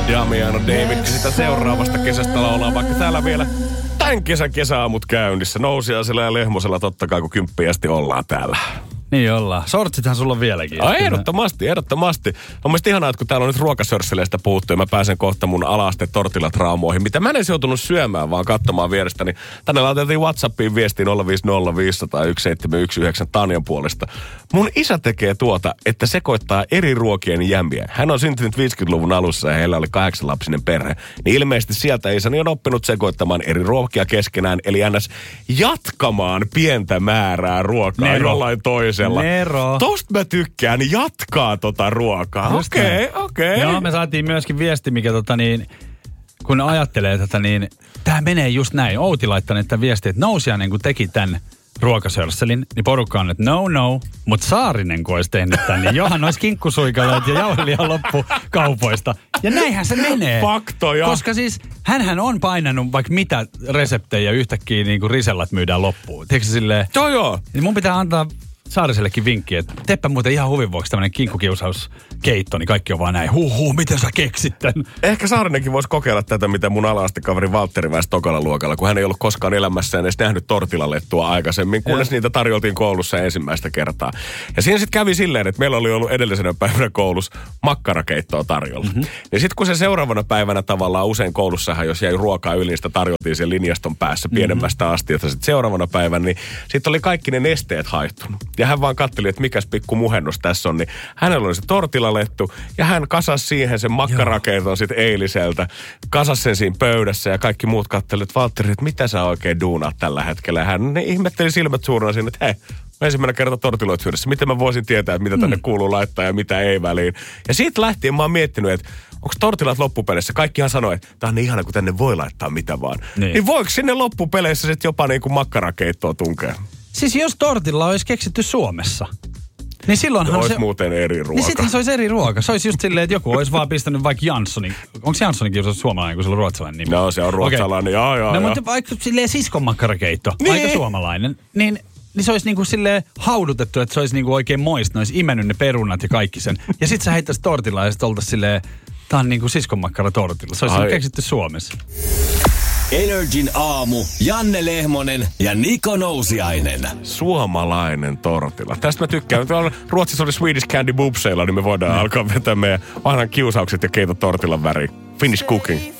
Damiano David sitä seuraavasta kesästä laulaa, vaikka täällä vielä tämän kesän kesäaamut käynnissä. Nousiaisella ja Lehmosella totta kai, kun 10 asti ollaan täällä. Niin ollaan. Sortsithan sulla on vieläkin. Ehdottomasti. On mielestäni ihanaa, että kun täällä on nyt ruokasörsseleistä puhuttu ja mä pääsen kohta mun ala-aste tortilatraumoihin, mitä mä en edes joutunut syömään, vaan katsomaan vierestä, niin tänne laitettiin WhatsAppiin viestiin 050501719 Tanjan puolesta. Mun isä tekee tuota, että sekoittaa eri ruokien jämpiä. Hän on syntynyt 50-luvun alussa ja heillä oli 8-lapsinen perhe. Niin ilmeisesti sieltä isäni on oppinut sekoittamaan eri ruokia keskenään, eli ns. Jatkamaan pientä määrää ruokaa jollain toisella. Nero. Tosta mä tykkään, jatkaa tota ruokaa. Okei. Joo, me saatiin myöskin viesti, mikä kun ajattelee tää menee just näin. Outi laittanut tämän viestiä, että Nousiainen kun teki tän ruokasörsselin, niin porukka on, että no, mutta Saarinen kun olisi tehnyt tän, niin johan olisi kinkkusuikaleet ja jauhelia loppu kaupoista. Ja näinhän se menee. Faktoja. Koska siis hänhän on painanut vaikka mitä reseptejä yhtäkkiä niin kuin risellat myydään loppuun. Tiedätkö silleen? Joo. Niin mun pitää antaa Saarisellekin vinkki, että teepä muuten ihan huvin vuoksi tämmönen kinkkukiusauskeitto, niin kaikki on vaan näin, miten sä keksit tän? Ehkä Saarinenkin voisi kokeilla tätä, mitä mun ala-astekaveri Valtteri väisi tokalla luokalla, kun hän ei ollut koskaan elämässään edes nähnyt tortilalettua aikaisemmin, kunnes niitä tarjoltiin koulussa ensimmäistä kertaa. Ja siinä sitten kävi silleen, että meillä oli ollut edellisenä päivänä koulussa makkarakeittoa tarjolla. Ja sitten kun se seuraavana päivänä tavallaan usein koulussahan, jos jäi ruokaa yli, niin sitä tarjottiin siellä linjaston päässä pienemmästä asti, että sitten seuraavana päivänä, niin sitten oli kaikki ne nesteet haihtunut. Ja hän vaan katteli, että mikäs pikku muhennus tässä on, niin hänellä oli se tortilalettu ja hän kasasi siihen sen makkarakeiton sitten eiliseltä. Kasasi sen siinä pöydässä ja kaikki muut kattelivat, että Valtteri, että mitä sä oikein duunaat tällä hetkellä. Ja hän ihmetteli silmät suurena siinä, että hei, ensimmäinen kerta tortiloit hyödyssä. Miten mä voisin tietää, että mitä tänne kuuluu laittaa ja mitä ei väliin. Ja siitä lähtien mä oon miettinyt, että onko tortilat loppupeleissä? Kaikkihan sanoi, että tää on niin ihana, kun tänne voi laittaa mitä vaan. Niin voiko sinne loppupeleissä sitten jopa niin kuin makkarakeittoa tunkea? Siis jos tortilla olisi keksitty Suomessa, niin silloinhan olisi muuten eri ruoka. Niin sitten se olisi eri ruoka. Se olisi just silleen, että joku olisi vaan pistänyt vaikka Janssonin. Onko Janssonikin suomalainen, kun sillä on ruotsalainen nimi? No se on ruotsalainen, joo. No mutta vaikka silleen siskon makkarakeitto, aika suomalainen, niin se olisi niinku silleen haudutettu, että se olisi niinku oikein moista. Ne olisi imennyt ne perunat ja kaikki sen. Ja sit sä heittäisit tortilla ja sit oltaisiin silleen, tää on niinku siskonmakkara tortilla. Se olisi keksitty Suomessa. Energin aamu. Janne Lehmonen ja Niko Nousiainen. Suomalainen tortilla. Tästä mä tykkään. Ruotsissa oli Swedish Candy Boobseilla, niin me voidaan alkaa vetää meidän vanhan kiusaukset ja keito tortillan väriin. Finnish cooking.